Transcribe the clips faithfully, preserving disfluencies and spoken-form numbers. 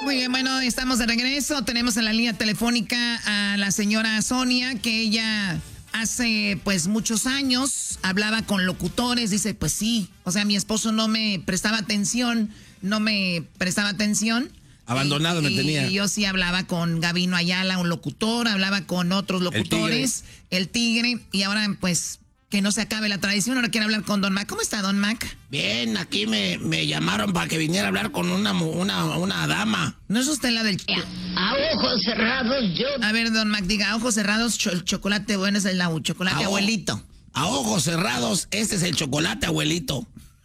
Muy bien, bueno, estamos de regreso. Tenemos en la línea telefónica a la señora Sonia, que ella hace pues muchos años hablaba con locutores. Dice, pues sí, o sea, mi esposo no me prestaba atención, no me prestaba atención. Abandonado y, me y, tenía. Y yo sí hablaba con Gabino Ayala, un locutor, hablaba con otros locutores, el tigre, el tigre y ahora pues que no se acabe la tradición, ahora quiero hablar con Don Mac. ¿Cómo está, Don Mac? Bien, aquí me, me llamaron para que viniera a hablar con una, una, una dama. ¿No es usted la del... A ojos cerrados yo... A ver, Don Mac, diga, a ojos cerrados, cho el chocolate bueno es el lau, chocolate a abuelito. A ojos cerrados, este es el chocolate abuelito.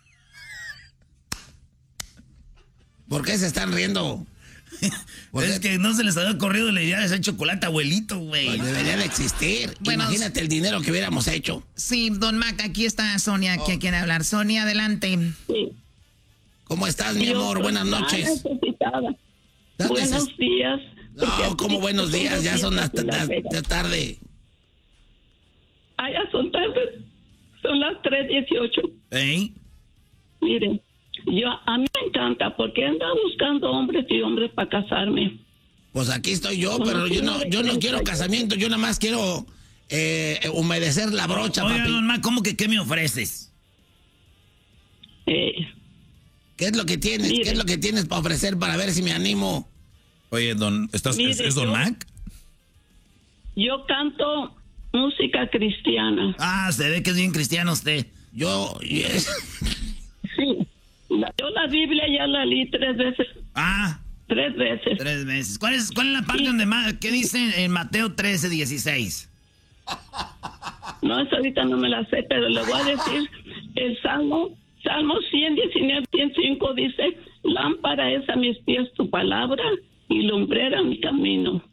¿Por qué se están riendo? Es que no se les había ocurrido la idea de hacer chocolate abuelito, güey. Pues debería de existir. Bueno, imagínate el dinero que hubiéramos hecho. Sí, Don Mac, aquí está Sonia, oh. que quiere hablar. Sonia, adelante. Sí. ¿Cómo estás, mi amor? Buenas noches. Buenos días. No, ¿cómo buenos días? Ya son las de tarde. Ah, ya son tarde. Son las tres dieciocho. ¿Eh? Miren. Yo, a mí me encanta porque anda buscando hombres y hombres para casarme. Pues aquí estoy yo, pero yo no, yo no quiero casamiento, yo nada más quiero eh, humedecer la brocha, Oye, papi. Don Mac, ¿cómo que qué me ofreces? Eh, ¿Qué es lo que tienes? Mire, ¿qué es lo que tienes para ofrecer para ver si me animo? Oye, Don, ¿estás, mire, ¿es, ¿es Don yo, Mac? Yo canto música cristiana. Ah, se ve que es bien cristiano usted. Yo... Yes. Sí. Yo la Biblia ya la leí tres veces. Ah. Tres veces. Tres veces. ¿Cuál es, cuál es la parte sí. donde más, qué dice en Mateo trece, dieciséis? No, eso ahorita no me la sé, pero le voy a decir el Salmo, Salmo ciento diecinueve, ciento cinco dice, lámpara es a mis pies tu palabra y lumbrera mi camino.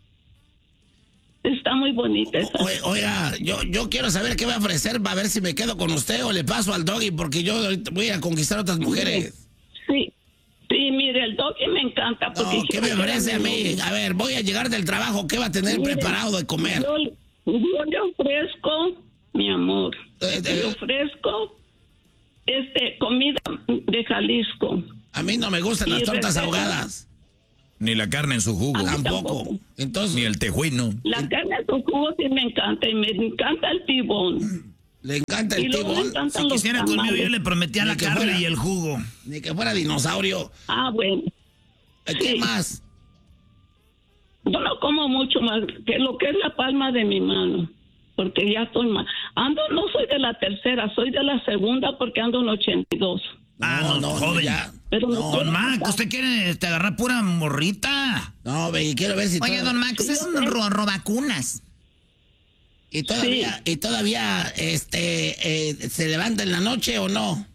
Está muy bonita esa. O, oiga, yo, yo quiero saber qué va a ofrecer para ver si me quedo con usted o le paso al Doggy, porque yo voy a conquistar a otras mujeres. Sí, sí, mire, el Doggy me encanta. Porque no, ¿qué me ofrece a mí? A ver, voy a llegar del trabajo, ¿qué va a tener mire, preparado de comer? Yo, yo le ofrezco, mi amor, eh, eh, le ofrezco este, comida de Jalisco. A mí no me gustan las tortas ahogadas. Ni la carne en su jugo. Tampoco. tampoco. Entonces, ni el tejuino. La carne en su jugo sí me encanta y me encanta el tibón. Le encanta el tibón. Si quisiera conmigo, yo le prometía la carne fuera, y el jugo. Ni que fuera dinosaurio. Ah, bueno. ¿Qué sí. más? Yo no como mucho más que lo que es la palma de mi mano. Porque ya estoy mal. Ando, no soy de la tercera, soy de la segunda porque ando en ochenta y dos. Ah, no, no, joven. Ya. Pero no, Don Mac, ¿usted quiere te agarrar pura morrita? No, ve, quiero ver si... Oye, todo... Don Mac, usted es un ro robacunas. ¿Y todavía, sí. y todavía este, eh, se levanta en la noche o no?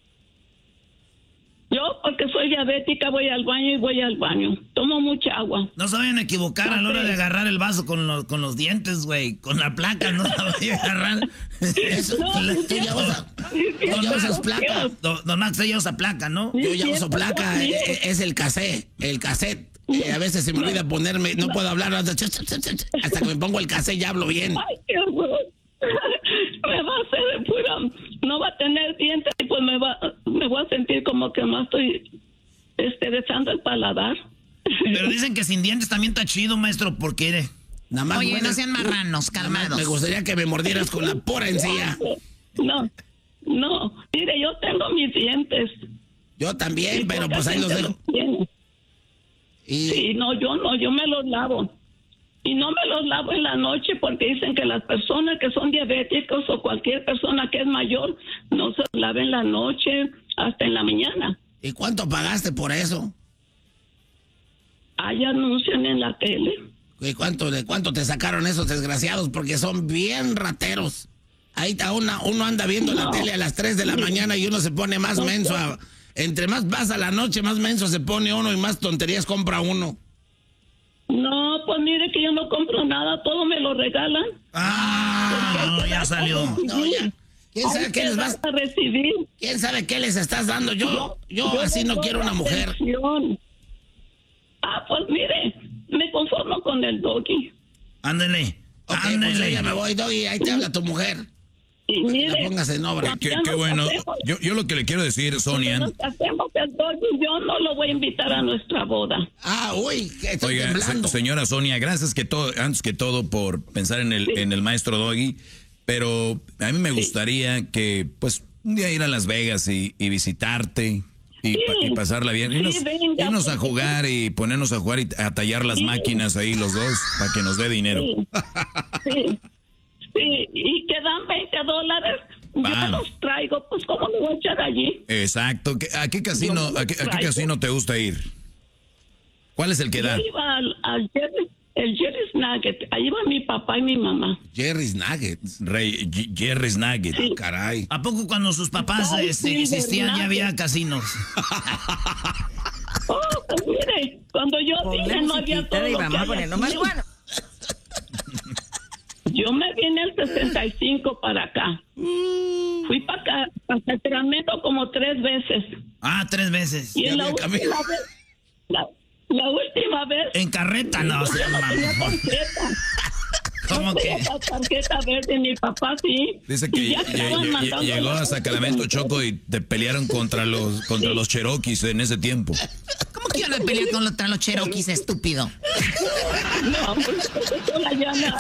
Yo, porque soy diabética, voy al baño y voy al baño. Tomo mucha agua. No se vayan a equivocar a la hora de agarrar el vaso con los, con los dientes, güey. Con la placa no la vayan a agarrar. Eso, no, la, tú ya usas, tú ya usas placa. Don, don Max, ella usa placa, ¿no? Yo ya uso placa, es, es el cassette, el cassette. Eh, a veces se me olvida ponerme, no puedo hablar hasta, hasta que me pongo el cassette ya hablo bien. Ay, qué horror. Me va a hacer de pura, no va a tener dientes y pues me va, me voy a sentir como que más estoy este, besando el paladar. Pero dicen que sin dientes también está chido, maestro, porque... Nada más Oye, buenas, no sean marranos, calmados. Me gustaría que me mordieras con la pura encía. No, no, mire, yo tengo mis dientes. Yo también, y pero pues ahí los dejo. Y... Sí, no, yo no, yo me los lavo. Y no me los lavo en la noche porque dicen que las personas que son diabéticos o cualquier persona que es mayor no se los lava en la noche hasta en la mañana. ¿Y cuánto pagaste por eso? Hay anuncian en la tele. ¿Y cuánto, de cuánto te sacaron esos desgraciados? Porque son bien rateros. Ahí está una, uno anda viendo no. la tele a las tres de la mañana y uno se pone más no, menso. A, entre más pasa la noche, más menso se pone uno y más tonterías compra uno. No, pues mire que yo no compro nada, todo me lo regalan. Ah, no, ya salió. No, ya. ¿Quién sabe qué les vas a recibir? ¿Quién sabe qué les estás dando? Yo, yo, yo así no quiero una mujer. Atención. Ah, pues mire, me conformo con el Doggy. Ándale, okay, ándale. Pues ya me voy, Doggy, ahí te habla tu mujer. Y mire, póngase en obra. Qué, qué bueno. Yo, yo lo que le quiero decir, Sonia. Nos hacemos el doggy, yo no lo voy a invitar a nuestra boda. Ah, uy, que estoy Oiga, temblando. se, señora Sonia, gracias que todo, antes que todo por pensar en el, sí. en el maestro Doggy, pero a mí me gustaría sí. que, pues, un día ir a Las Vegas y, y visitarte y, sí. pa, y pasarla bien. Irnos, sí, venga, irnos a jugar y ponernos a jugar y a tallar las sí. máquinas ahí los dos para que nos dé dinero. Sí. sí. Sí, y quedan veinte dólares, yo los traigo, pues ¿cómo me voy a echar allí? Exacto, ¿a qué casino, a qué, a qué casino te gusta ir? ¿Cuál es el que da? Yo iba al, al Jerry, el Jerry's Nugget, ahí va mi papá y mi mamá. Jerry's Nugget. Rey, Jerry's Nugget, sí. Caray. ¿A poco cuando sus papás no, este, sí, existían ya había casinos? Oh, pues mire, cuando yo vine no había todo lo que hay aquí. Yo me vine el sesenta y cinco para acá. Fui para acá, para Sacramento como tres veces. Ah, tres veces. Y en la última vez, la, la última vez... En carreta, no, se llama. ¿Cómo no que? La tarjeta verde, mi papá sí. Dice que llegó a Sacramento, Choco, y te pelearon contra los contra sí. los Cherokees en ese tiempo. ¿Cómo que iban a pelear contra los Cherokees, estúpido? No, pues eso la llana.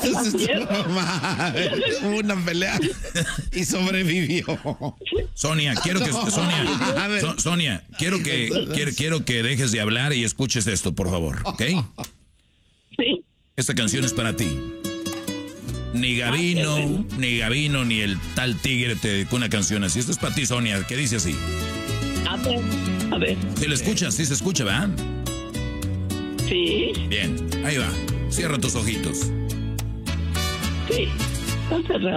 Hubo una pelea y sobrevivió. Sonia, quiero que Sonia, so, Sonia, quiero que quiero, quiero que dejes de hablar y escuches esto, por favor, ¿ok? Sí. Esta canción es para ti. Ni Gabino, ni Gabino, ni el tal tigre te dedicó una canción así. Esto es para ti, Sonia, que dice así. A ver, a ver. ¿Sí lo escuchas? ¿Sí se escucha, verdad? Sí. Bien, ahí va. Cierra tus ojitos. Sí, están cerrados.